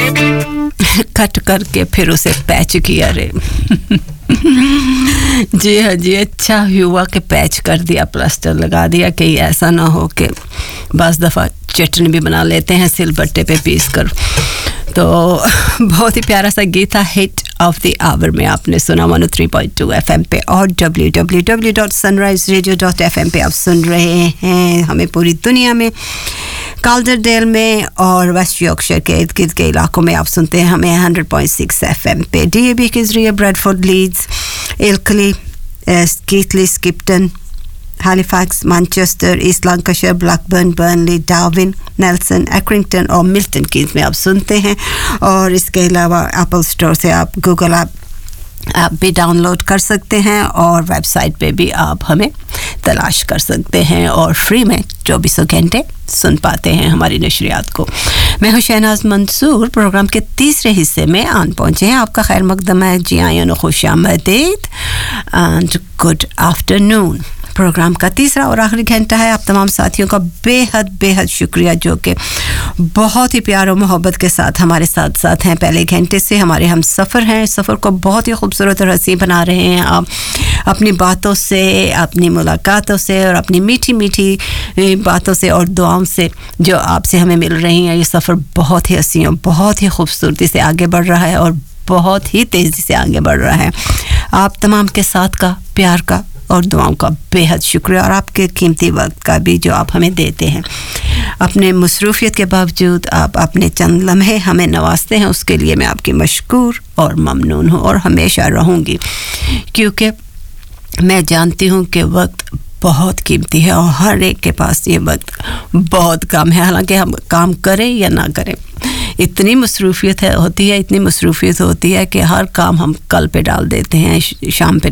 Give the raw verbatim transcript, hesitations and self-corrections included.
cut करके फिर उसे पैच किया रे जी हाँ जी अच्छा हुआ कि पैच कर दिया प्लास्टर लगा दिया कि ऐसा ना हो कि बस दफ़ा चटनी भी बना लेते हैं सिलबट्टे पे पीस कर तो बहुत ही प्यारा सा गीत था हिट ऑफ द आवर में आपने सुना one O three point two FM पे और W W W dot sunrise radio dot F M पे आप सुन रहे हैं हमें पूरी दुनिया में काल्डरडेल में और वेस्ट यॉर्कशायर के इर्द गिर्द के इलाकों में आप सुनते हैं हमें हंड्रेड पॉइंट सिक्स एफएम पे DAB किजरिया Bradford Leeds इल्कली कीथली स्किप्टन Halifax, Manchester, East Lancashire, Blackburn, Burnley, Darwin, Nelson, Accrington और मिल्टन कीन्स में आप सुनते हैं और इसके अलावा एप्पल स्टोर से आप गूगल ऐप ऐप भी डाउनलोड कर सकते हैं और वेबसाइट पे भी आप हमें तलाश कर सकते हैं और फ्री में चौबीसों घंटे सुन पाते हैं हमारी नशरियात को मैं हूं शहनाज मंसूर प्रोग्राम के तीसरे हिस्से में आन पहुंचे हैं आपका खैर मकदम है जी ion खुशामदीद and good afternoon programme का तीसरा और आखिरी घंटा है आप तमाम साथियों का बेहद बेहद शुक्रिया जो कि बहुत ही प्यार और मोहब्बत के साथ हमारे साथ साथ हैं पहले घंटे से हमारे हम सफ़र हैं सफ़र को बहुत ही खूबसूरत और हसीन बना रहे हैं आप अपनी बातों से अपनी मुलाकातों से और अपनी मीठी मीठी बातों से और दुआओं से जो आपसे हमें मिल रही हैं ये सफ़र बहुत ही हसीन और बहुत ही खूबसूरती से आगे बढ़ रहा है और बहुत ही तेज़ी से आगे बढ़ रहा है आप तमाम के साथ का प्यार का और दुआओं का बेहद शुक्रिया और आपके कीमती वक्त का भी जो आप हमें देते हैं अपने मसरूफियत के बावजूद आप अपने चंद लम्हे हमें नवाजते हैं उसके लिए मैं आपकी मशकूर और ममनून हूँ और हमेशा रहूँगी क्योंकि मैं जानती हूँ कि वक्त बहुत कीमती है और हर एक के पास ये वक्त बहुत कम है हालांकि हम काम करें या ना करें इतनी मसरूफियत है होती है इतनी मसरूफियत होती है कि हर काम हम कल पे डाल देते हैं शाम पे